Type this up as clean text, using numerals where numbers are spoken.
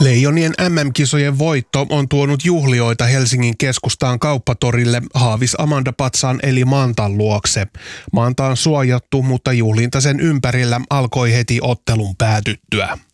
Leijonien MM-kisojen voitto on tuonut juhlioita Helsingin keskustaan Kauppatorille Haavis Amanda Patsaan eli Mantan luokse. Manta on suojattu, mutta juhlinta sen ympärillä alkoi heti ottelun päätyttyä.